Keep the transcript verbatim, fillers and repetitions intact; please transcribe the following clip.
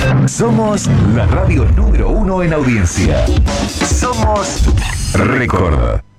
Somos la radio número uno en audiencia. Somos Record.